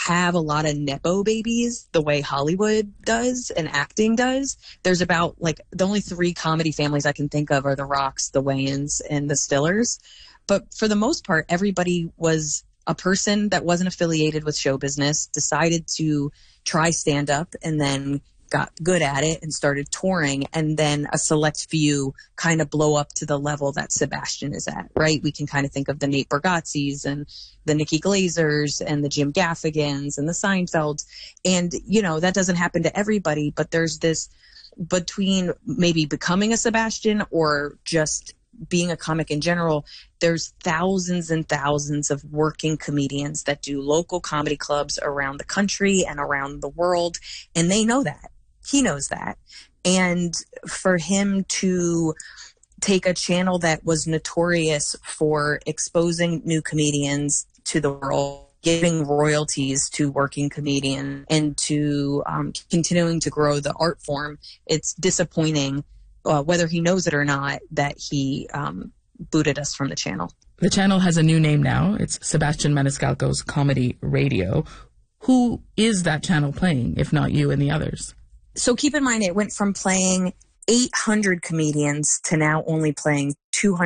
have a lot of Nepo babies the way Hollywood does and acting does. There's about the only 3 comedy families I can think of are the Rocks, the Wayans, and the Stillers. But for the most part, everybody was a person that wasn't affiliated with show business, decided to try stand up, and then got good at it and started touring, and then a select few kind of blow up to the level that Sebastian is at, right? We can kind of think of the Nate Bargatzes and the Nikki Glazers and the Jim Gaffigans and the Seinfelds. And, that doesn't happen to everybody, but there's this between maybe becoming a Sebastian or just being a comic in general, there's thousands and thousands of working comedians that do local comedy clubs around the country and around the world, and they know that. He knows that. And for him to take a channel that was notorious for exposing new comedians to the world, giving royalties to working comedians, and to continuing to grow the art form, it's disappointing, whether he knows it or not, that he booted us from the channel. The channel has a new name now. It's Sebastian Maniscalco's Comedy Radio. Who is that channel playing, if not you and the others? So keep in mind, it went from playing 800 comedians to now only playing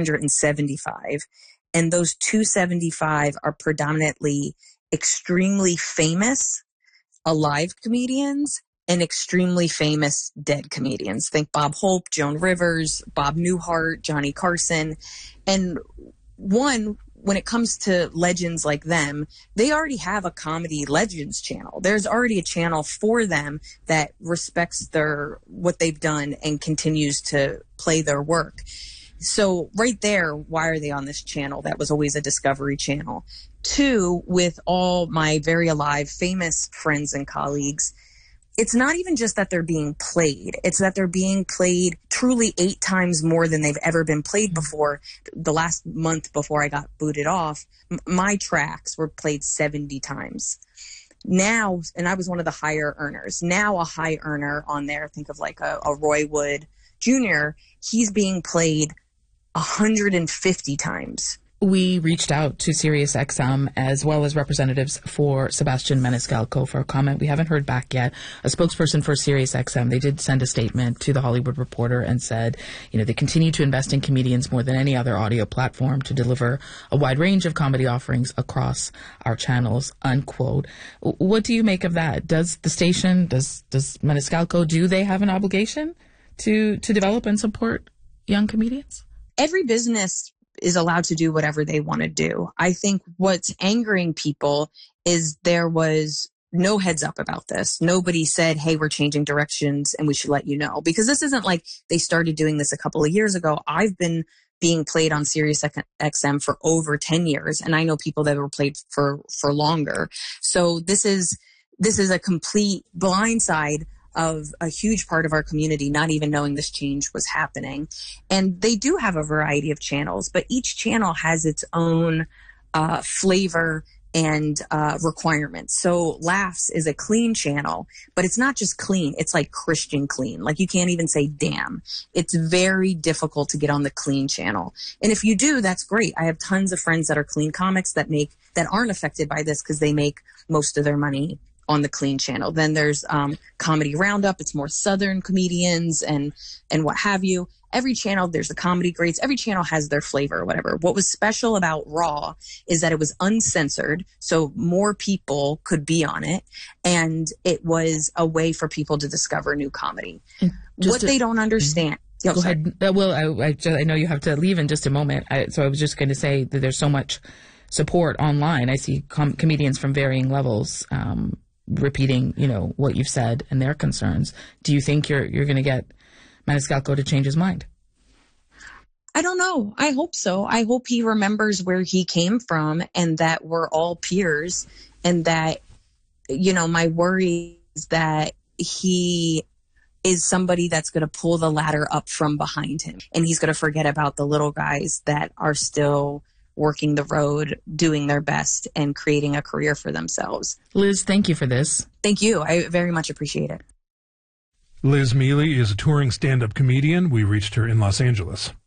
275. And those 275 are predominantly extremely famous alive comedians and extremely famous dead comedians. Think Bob Hope, Joan Rivers, Bob Newhart, Johnny Carson. And when it comes to legends like them, they already have a comedy legends channel. There's already a channel for them that respects what they've done and continues to play their work. So right there, why are they on this channel? That was always a Discovery Channel. 2, with all my very alive, famous friends and colleagues, it's not even just that they're being played. It's that they're being played truly 8 times more than they've ever been played before. The last month before I got booted off, my tracks were played 70 times. Now, and I was one of the higher earners. Now a high earner on there, think of like a Roy Wood Jr., he's being played 150 times. We reached out to SiriusXM as well as representatives for Sebastian Maniscalco for a comment. We haven't heard back yet. A spokesperson for SiriusXM, they did send a statement to The Hollywood Reporter and said, they continue to invest in comedians more than any other audio platform to deliver a wide range of comedy offerings across our channels, unquote. What do you make of that? Does the station, does Maniscalco, do they have an obligation to develop and support young comedians? Every business is allowed to do whatever they want to do. I think what's angering people is there was no heads up about this. Nobody said, hey, we're changing directions and we should let you know. Because this isn't like they started doing this a couple of years ago. I've been being played on SiriusXM for over 10 years, and I know people that were played for longer. So this is a complete blindside of a huge part of our community not even knowing this change was happening. And they do have a variety of channels, but each channel has its own flavor and requirements. So Laughs is a clean channel, but it's not just clean. It's like Christian clean. Like you can't even say damn. It's very difficult to get on the clean channel. And if you do, that's great. I have tons of friends that are clean comics that aren't affected by this because they make most of their money on the clean channel. Then there's Comedy Roundup. It's more Southern comedians and what have you. Every channel, there's the comedy greats. Every channel has their flavor or whatever. What was special about Raw is that it was uncensored, so more people could be on it, and it was a way for people to discover new comedy. They don't understand. Go ahead. Well, I know you have to leave in just a moment, so I was just going to say that there's so much support online. I see comedians from varying levels repeating, what you've said and their concerns. Do you think you're going to get Maniscalco to change his mind? I don't know. I hope so. I hope he remembers where he came from and that we're all peers, and that, my worry is that he is somebody that's going to pull the ladder up from behind him, and he's going to forget about the little guys that are still working the road, doing their best, and creating a career for themselves. Liz, thank you for this. Thank you. I very much appreciate it. Liz Miele is a touring stand-up comedian. We reached her in Los Angeles.